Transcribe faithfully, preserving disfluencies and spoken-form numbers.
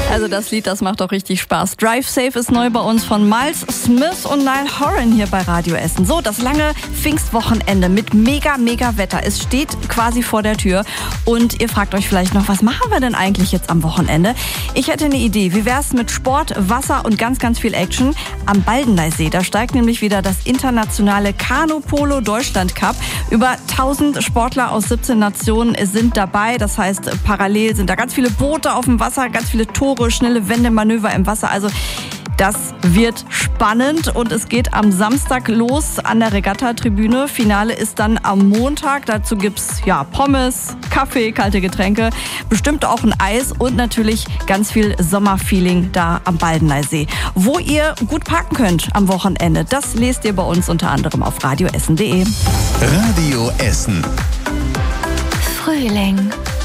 Also das Lied, das macht doch richtig Spaß. Drive Safe ist neu bei uns von Miles Smith und Niall Horan hier bei Radio Essen. So, das lange Pfingstwochenende mit mega, mega Wetter. Es steht quasi vor der Tür. Und ihr fragt euch vielleicht noch, was machen wir denn eigentlich jetzt am Wochenende? Ich hätte eine Idee. Wie wär's mit Sport, Wasser und ganz, ganz viel Action? Am Baldeneysee, da steigt nämlich wieder das internationale Kanu-Polo Deutschland Cup. Über tausend Sportler aus siebzehn Nationen sind dabei. Das heißt, parallel sind da ganz viele Boote auf dem Wasser, ganz viele Tore, schnelle Wendemanöver im Wasser. Also das wird spannend und es geht am Samstag los an der Regatta-Tribüne. Finale ist dann am Montag. Dazu gibt's ja Pommes, Kaffee, kalte Getränke, bestimmt auch ein Eis und natürlich ganz viel Sommerfeeling da am Baldeneysee. Wo ihr gut parken könnt am Wochenende, das lest ihr bei uns unter anderem auf radioessen punkt de. Radio Essen. Frühling.